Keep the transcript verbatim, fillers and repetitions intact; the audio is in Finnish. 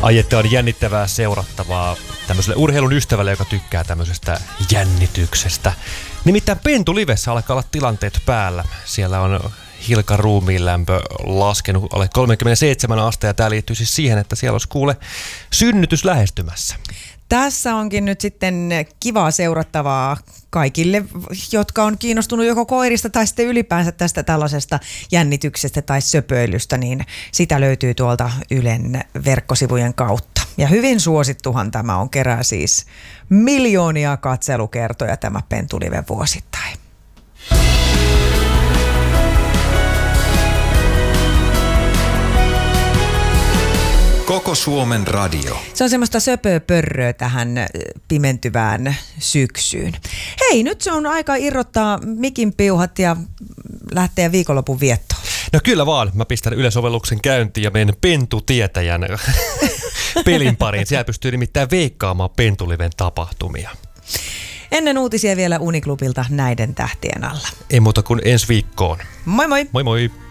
Ai, on jännittävää seurattavaa tämmöiselle urheilun ystävälle, joka tykkää tämmöisestä jännityksestä. Nimittäin Pentu Livessä alkaa olla tilanteet päällä. Siellä on Hilkan ruumiinlämpö laskenut alle kolmekymmentäseitsemän astetta ja tämä liittyy siis siihen, että siellä olisi kuule synnytys lähestymässä. Tässä onkin nyt sitten kivaa seurattavaa kaikille, jotka on kiinnostunut joko koirista tai sitten ylipäänsä tästä tällaisesta jännityksestä tai söpöilystä, niin sitä löytyy tuolta Ylen verkkosivujen kautta. Ja hyvin suosittuhan tämä on, kerää siis miljoonia katselukertoja tämä Pentu Live vuosittain. Koko Suomen radio. Se on semmoista söpöpörröä tähän pimentyvään syksyyn. Hei, nyt se on aika irrottaa mikin piuhat ja lähteä viikonlopun viettoon. No kyllä vaan. Mä pistän Yle-sovelluksen käyntiin ja menen Pentu-tietäjän pelin pariin. Siellä pystyy nimittäin veikkaamaan Pentu Liven tapahtumia. Ennen uutisia vielä Uniklubilta näiden tähtien alla. Ei muuta kuin ensi viikkoon. Moi moi! Moi moi!